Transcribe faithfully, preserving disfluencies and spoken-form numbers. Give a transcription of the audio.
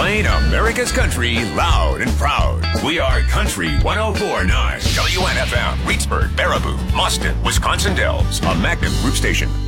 Playing America's country loud and proud. We are Country one oh four point nine. W N F M, Reedsburg, Baraboo, Boston, Wisconsin Dells. A Magnum Group station.